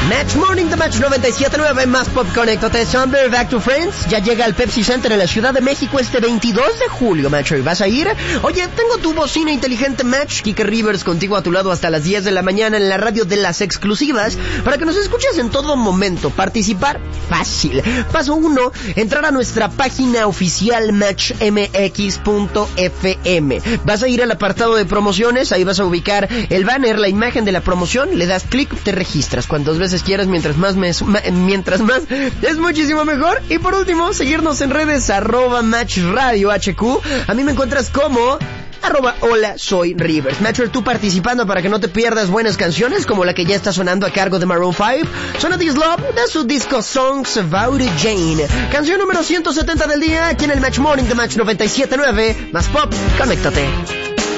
Match Morning de Match 97.9, más pop, conéctate, Summer, Back to Friends. Ya llega al Pepsi Center en la Ciudad de México este 22 de julio, Macho. ¿Y vas a ir? Oye, tengo tu bocina inteligente, Match. Kike Rivers contigo a tu lado hasta las 10 de la mañana en la radio de las exclusivas, para que nos escuches en todo momento. Participar, fácil. Paso 1, entrar a nuestra página oficial matchmx.fm. Vas a ir al apartado de promociones, ahí vas a ubicar el banner, la imagen de la promoción, le das clic, te registras. Cuantas veces quieras, mientras más es muchísimo mejor. Y por último, seguirnos en redes @MatchRadioHQ. A mí me encuentras como @hola soy Rivers. Matcher, tú participando para que no te pierdas buenas canciones como la que ya está sonando a cargo de Maroon 5. Suena This Love de su disco Songs About Jane. Canción número 170 del día aquí en el Match Morning de Match 97.9. Más pop, conéctate.